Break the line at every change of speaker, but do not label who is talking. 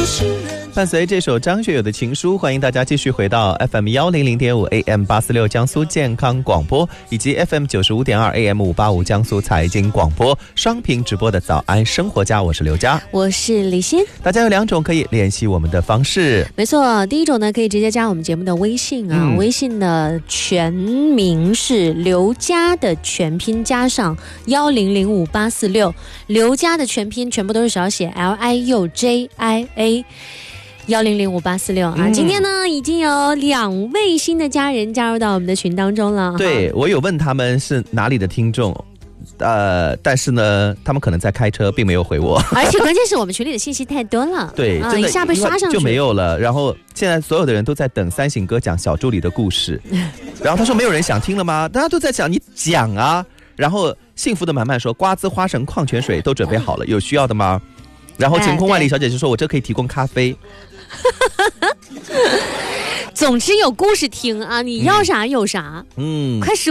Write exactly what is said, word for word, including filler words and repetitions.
伴随这首张学友的情书，欢迎大家继续回到 F M 一零零点五 A M 八四六江苏健康广播，以及 F M 九十五点二 A M 五八五江苏财经广播双屏直播的早安生活家，我是刘佳，
我是李欣。
大家有两种可以联系我们的方式，
没错，第一种呢可以直接加我们节目的微信啊，嗯、微信的全名是刘佳的全拼加上一零零五八四六，刘佳的全拼全部都是小写 L I U J I A。一零零五八四六啊、嗯！今天呢，已经有两位新的家人加入到我们的群当中了。
对，我有问他们是哪里的听众，呃，但是呢，他们可能在开车，并没有回我。
而且关键是我们群里的信息太多了，
对，
啊、
真的
一下被刷上去
就没有了。然后现在所有的人都在等三省哥讲小助理的故事，然后他说没有人想听了吗？大家都在讲，你讲啊。然后幸福的满满说，瓜子、花生、矿泉水都准备好了，有需要的吗？然后晴空万里小姐就说，我这可以提供咖啡。
总之有故事听啊，你要啥有啥，嗯，快说。